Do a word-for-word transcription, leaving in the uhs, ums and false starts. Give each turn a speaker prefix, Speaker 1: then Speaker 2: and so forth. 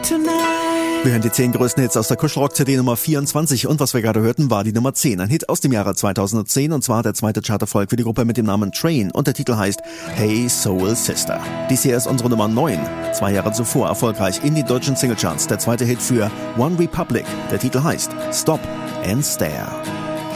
Speaker 1: Wir hören die zehn größten Hits aus der Kuschelrock-C D Nummer vierundzwanzig und was wir gerade hörten, war die Nummer zehn. Ein Hit aus dem Jahre zweitausendzehn und zwar der zweite Charterfolg für die Gruppe mit dem Namen Train und der Titel heißt Hey Soul Sister. Dies hier ist unsere Nummer neun. Zwei Jahre zuvor erfolgreich in den deutschen Singlecharts. Der zweite Hit für One Republic. Der Titel heißt Stop and Stare.